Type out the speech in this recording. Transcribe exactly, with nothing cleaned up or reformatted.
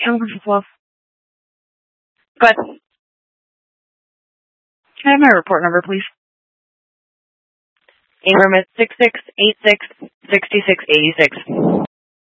Amber Fluff. Go ahead. Can I have my report number, please? Ingram is six six eight six six six eight six.